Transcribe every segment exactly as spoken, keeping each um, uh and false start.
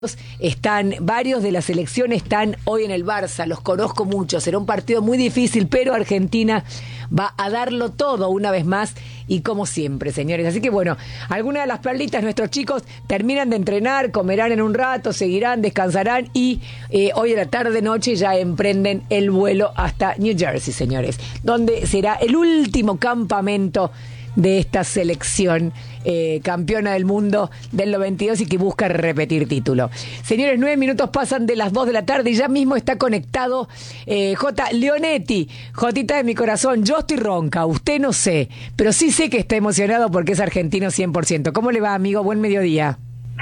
Están, varios de la selección están hoy en el Barça, los conozco mucho, será un partido muy difícil, pero Argentina va a darlo todo una vez más y como siempre, señores. Así que bueno, algunas de las perlitas, nuestros chicos terminan de entrenar, comerán en un rato, seguirán, descansarán y eh, hoy a la tarde noche ya emprenden el vuelo hasta New Jersey, señores, donde será el último campamento de esta selección eh, campeona del mundo del noventa y dos y que busca repetir título. Señores, nueve minutos pasan de las dos de la tarde y ya mismo está conectado eh, J. Leonetti. Jotita de mi corazón, yo estoy ronca, usted no sé, pero sí sé que está emocionado porque es argentino cien por ciento. ¿Cómo le va, amigo? Buen mediodía.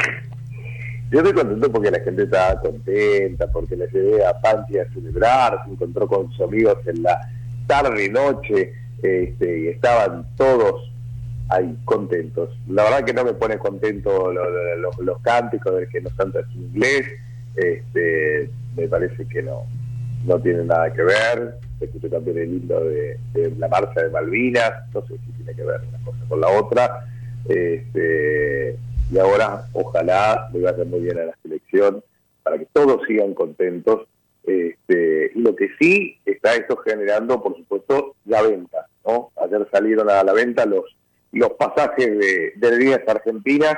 Yo estoy contento porque la gente está contenta, porque la llevé a Panti a celebrar, se encontró con sus amigos en la tarde y noche. Este, y estaban todos ahí contentos. La verdad que no me pone contento los, los, los cánticos de que nos cantan en inglés. Este, me parece que no no tiene nada que ver. Escuché también el himno de, de la marcha de Malvinas, no sé si tiene que ver una cosa con la otra. Este, y ahora ojalá le vaya muy bien a la selección para que todos sigan contentos. Este, y lo que sí está esto generando, por supuesto, la venta, ¿no? Ayer salieron a la venta los los pasajes de, de líneas argentinas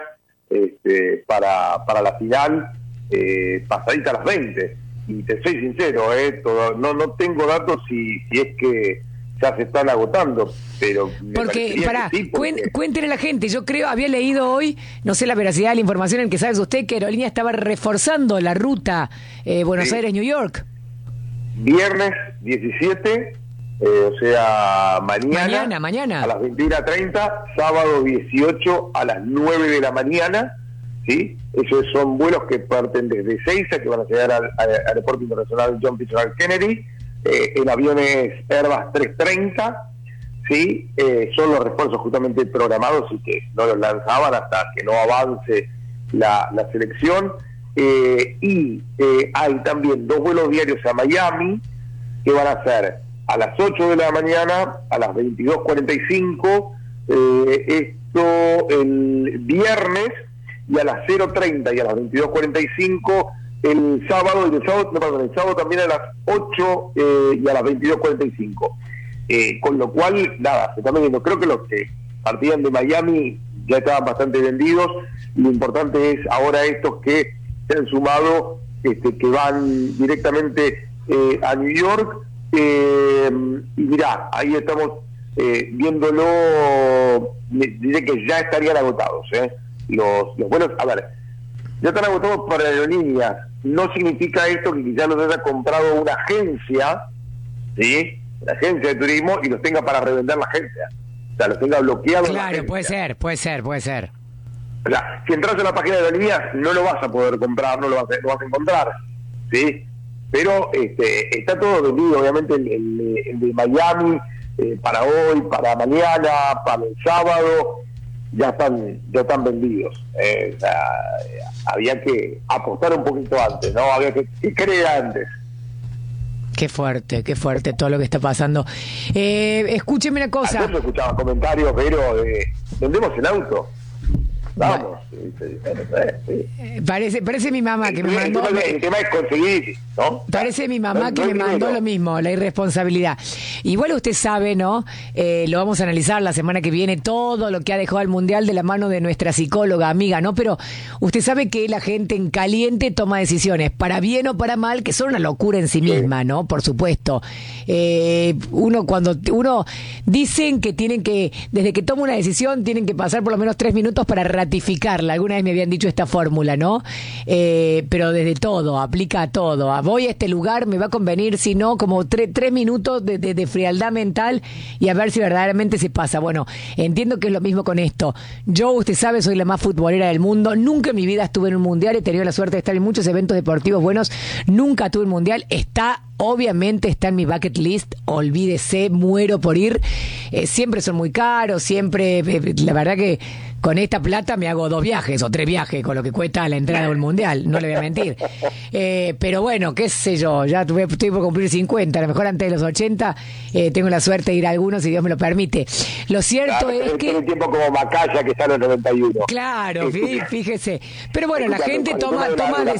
este, para, para la final, eh, pasadita a las veinte. Y te soy sincero, eh, todo, no no tengo datos si, si es que ya se están agotando, pero porque para sí, porque... cuéntenle a la gente, yo creo, había leído hoy, no sé la veracidad de la información en que sabes usted que Aerolínea estaba reforzando la ruta eh, Buenos sí. Aires-New York. Viernes diecisiete, eh, o sea, mañana, mañana, mañana, a las veintiuna treinta, sábado dieciocho a las nueve de la mañana, ¿sí? Esos son vuelos que parten desde Ezeiza, que van a llegar al, al Aeropuerto Internacional John Fitzgerald Kennedy, eh, en aviones Airbus trescientos treinta, ¿sí? Eh, son los refuerzos justamente programados y que no los lanzaban hasta que no avance la, la selección. Eh, y eh, hay también dos vuelos diarios a Miami que van a ser a las ocho de la mañana, a las veintidós cuarenta y cinco, eh, esto el viernes, y a las cero treinta y a las veintidós cuarenta y cinco el sábado, y el sábado, no, perdón, el sábado también a las ocho eh, y a las veintidós cuarenta y cinco. Eh, con lo cual, nada, se está vendiendo. Creo que los que partían de Miami ya estaban bastante vendidos, y lo importante es ahora estos que se han sumado, este, que van directamente eh, a New York, eh, y mirá, ahí estamos eh, viéndolo, diré que ya estarían agotados, ¿eh? Los, los vuelos, a ver, ya están agotados para aerolíneas, no significa esto que quizás los haya comprado una agencia, ¿sí? La agencia de turismo, y los tenga para revender la agencia, o sea, los tenga bloqueados. Claro, puede ser, puede ser, puede ser. O sea, si entras en la página de aerolíneas no lo vas a poder comprar, no lo vas a, lo vas a encontrar, ¿sí? Pero este, está todo vendido, obviamente el, el, el de Miami, eh, para hoy, para mañana, para el sábado, ya están ya están vendidos. Eh, o sea, había que apostar un poquito antes, ¿no? Había que, que creer antes. Qué fuerte, qué fuerte todo lo que está pasando. Eh, escúcheme una cosa. Ayer escuchaba comentarios, pero de, vendemos el auto. Vamos, sí, sí, sí, sí. Parece, parece mi mamá que el, me mandó. El tema, el tema es conseguir, ¿no? Parece mi mamá no, que no me mandó dinero. Lo mismo, la irresponsabilidad. Igual usted sabe, ¿no? Eh, lo vamos a analizar la semana que viene, todo lo que ha dejado el Mundial de la mano de nuestra psicóloga, amiga, ¿no? Pero usted sabe que la gente en caliente toma decisiones, para bien o para mal, que son una locura en sí misma, ¿no? Por supuesto. Eh, uno cuando uno dicen que tienen que, desde que toma una decisión, tienen que pasar por lo menos tres minutos para ratificarla. Alguna vez me habían dicho esta fórmula, ¿no? Eh, pero desde todo, aplica a todo. A voy a este lugar, me va a convenir, si no, como tre- tres minutos de, de, de frialdad mental y a ver si verdaderamente se pasa. Bueno, entiendo que es lo mismo con esto. Yo, usted sabe, soy la más futbolera del mundo. Nunca en mi vida estuve en un mundial. He tenido la suerte de estar en muchos eventos deportivos buenos. Nunca tuve un mundial. Está... Obviamente está en mi bucket list, olvídese, muero por ir. Eh, siempre son muy caros, siempre, eh, la verdad que con esta plata me hago dos viajes o tres viajes con lo que cuesta la entrada al mundial, no le voy a mentir. Eh, pero bueno, qué sé yo, ya tuve, estoy por cumplir cincuenta, a lo mejor antes de los ochenta eh, tengo la suerte de ir a algunos si Dios me lo permite. Lo cierto claro, es que... tiene tiempo como Macaya que está en los noventa y uno. Claro, Escucha, fíjese. Pero bueno, la escucha, gente con el toma, tema de la- toma de la